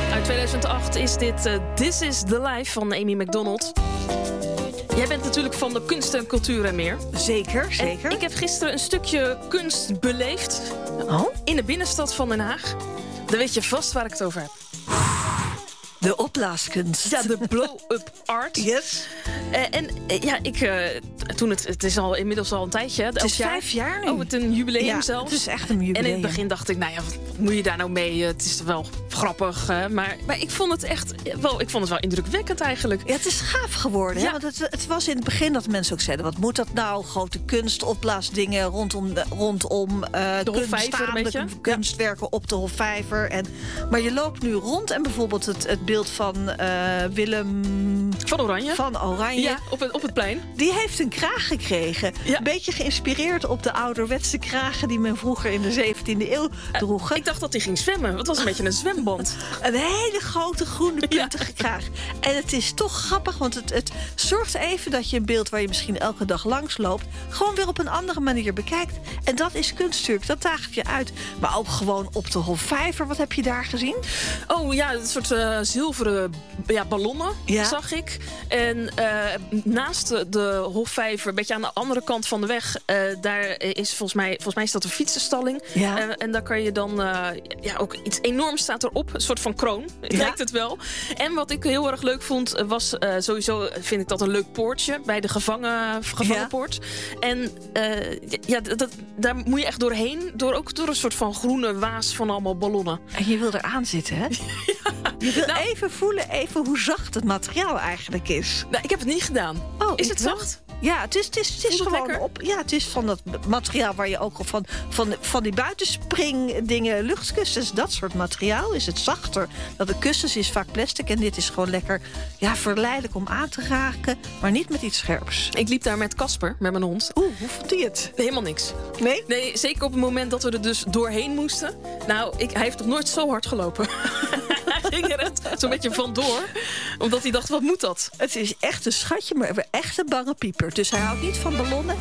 Uit 2008 is dit This is the Life van Amy Macdonald. Jij bent natuurlijk van de kunst en cultuur en meer. Zeker. En ik heb gisteren een stukje kunst beleefd. In de binnenstad van Den Haag. Dan weet je vast waar ik het over heb. De opblaaskunst. Ja, de blow-up art. Yes. Het is inmiddels al een tijdje. Het is 5 jaar nu. Oh, het een jubileum zelfs. Het is echt een jubileum. En in het begin dacht ik, nou ja, wat moet je daar nou mee? Het is wel grappig. Maar ik vond het echt ik vond het wel indrukwekkend eigenlijk. Ja, het is gaaf geworden. Ja. Hè? Want het was in het begin dat mensen ook zeiden, wat moet dat nou? Grote kunst, opblaasdingen rondom de Hofvijver, kunstwerken op de Hofvijver. Maar je loopt nu rond en bijvoorbeeld het beeld van Willem van Oranje. Ja, op het plein. Die heeft een kraag gekregen. Ja. Een beetje geïnspireerd op de ouderwetse kragen die men vroeger in de 17e eeuw droeg. Ik dacht dat hij ging zwemmen. Het was een beetje een zwemband. Een hele grote groene puntige kraag. En het is toch grappig, want het zorgt even dat je een beeld waar je misschien elke dag langs loopt, gewoon weer op een andere manier bekijkt. En dat is kunststuk, dat daagt je uit. Maar ook gewoon op de Hofvijver. Wat heb je daar gezien? Oh ja, een soort zilveren ballonnen zag ik. En naast de Hofvijver, een beetje aan de andere kant van de weg, daar is volgens mij is dat een fietsenstalling. Ja. En daar kan je dan ook iets enorms staat erop. Een soort van kroon, lijkt het wel. En wat ik heel erg leuk vond, was sowieso vind ik dat een leuk poortje bij de gevangenpoort. En daar moet je echt doorheen, door een soort van groene waas van allemaal ballonnen. En je wil eraan zitten, hè? Je wil even voelen hoe zacht het materiaal eigenlijk is. Nou, ik heb het niet gedaan. Oh, is het zacht? Ja, het is gewoon lekker? het is van dat materiaal waar je ook van die buitenspringdingen, luchtkussens, dat soort materiaal is het zachter. Dat de kussens is vaak plastic en dit is gewoon lekker verleidelijk om aan te raken, maar niet met iets scherps. Ik liep daar met Casper, met mijn hond. Hoe vond hij het? Helemaal niks. Nee? Nee, zeker op het moment dat we er dus doorheen moesten. Nou, hij heeft nog nooit zo hard gelopen. Hij ging er echt zo'n beetje vandoor. Omdat hij dacht, wat moet dat? Het is echt een schatje, maar echt een bange pieper. Dus hij houdt niet van ballonnen.